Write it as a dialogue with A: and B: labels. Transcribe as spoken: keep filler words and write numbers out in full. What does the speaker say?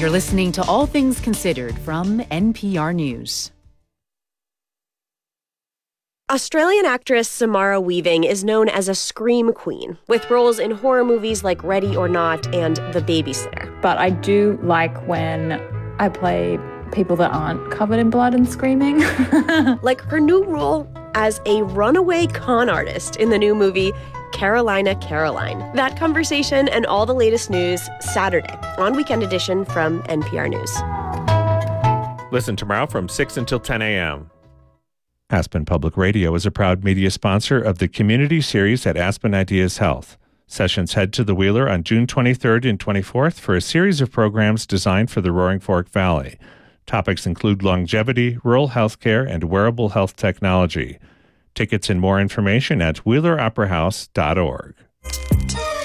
A: You're listening to All Things Considered from N P R News.
B: Australian actress Samara Weaving is known as a scream queen, with roles in horror movies like Ready or Not and The Babysitter.
C: But I do like when I play people that aren't covered in blood and screaming.
B: Like her new role as a runaway con artist in the new movie Carolina Caroline. That conversation and all the latest news Saturday on Weekend Edition from N P R News.
D: Listen tomorrow from six until ten a.m.
E: Aspen Public Radio is a proud media sponsor of the Community Series at Aspen Ideas Health. Sessions head to the Wheeler on June twenty-third and twenty-fourth for a series of programs designed for the Roaring Fork Valley. Topics include longevity, rural healthcare, and wearable health technology. Tickets and more information at wheeler opera house dot org.